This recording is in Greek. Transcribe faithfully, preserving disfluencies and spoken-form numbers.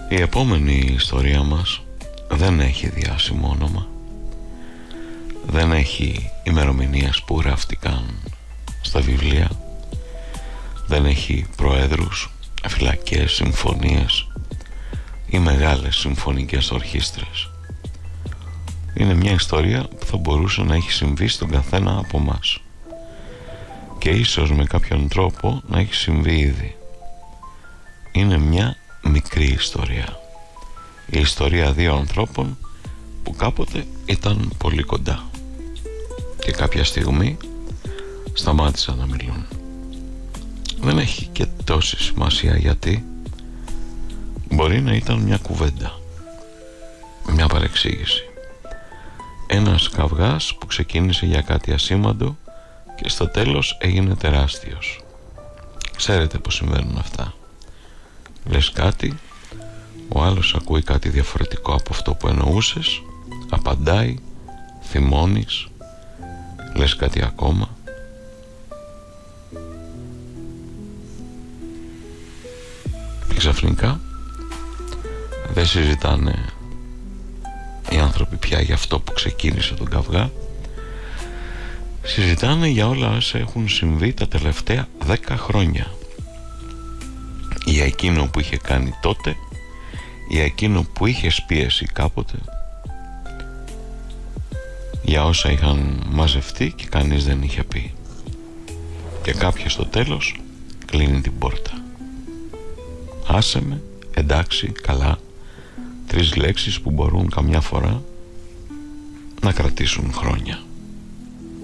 Η επόμενη ιστορία μας δεν έχει διάσημο όνομα, δεν έχει ημερομηνίες που γράφτηκαν στα βιβλία, δεν έχει προέδρους, φυλακές, συμφωνίες ή μεγάλες συμφωνικές ορχήστρες. Είναι μια ιστορία που θα μπορούσε να έχει συμβεί στον καθένα από μας και ίσως με κάποιον τρόπο να έχει συμβεί ήδη. Είναι μια μικρή ιστορία, η ιστορία δύο ανθρώπων που κάποτε ήταν πολύ κοντά και κάποια στιγμή σταμάτησαν να μιλούν. Δεν έχει και τόση σημασία γιατί. Μπορεί να ήταν μια κουβέντα, μια παρεξήγηση, ένας καυγάς που ξεκίνησε για κάτι ασήμαντο και στο τέλος έγινε τεράστιος. Ξέρετε πως συμβαίνουν αυτά. Λες κάτι, ο άλλος ακούει κάτι διαφορετικό από αυτό που εννοούσες, απαντάει, θυμώνεις, λες κάτι ακόμα. Και ξαφνικά δεν συζητάνε οι άνθρωποι πια για αυτό που ξεκίνησε τον καυγά. Συζητάνε για όλα όσα έχουν συμβεί τα τελευταία δέκα χρόνια. Για εκείνο που είχε κάνει τότε, για εκείνο που είχε πίεση κάποτε, για όσα είχαν μαζευτεί και κανείς δεν είχε πει. Και κάποιος στο τέλος κλείνει την πόρτα. Άσε με, εντάξει, καλά. Τρεις λέξεις που μπορούν καμιά φορά να κρατήσουν χρόνια.